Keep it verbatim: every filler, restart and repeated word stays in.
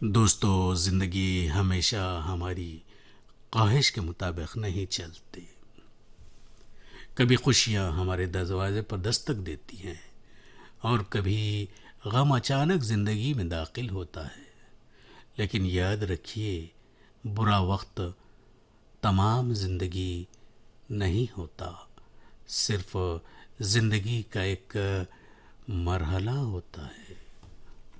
दोस्तों, ज़िंदगी हमेशा हमारी ख्वाहिश के मुताबिक नहीं चलती। कभी खुशियाँ हमारे दरवाजे पर दस्तक देती हैं और कभी गम अचानक ज़िंदगी में दाखिल होता है। लेकिन याद रखिए, बुरा वक्त तमाम ज़िंदगी नहीं होता, सिर्फ ज़िंदगी का एक मरहला होता है।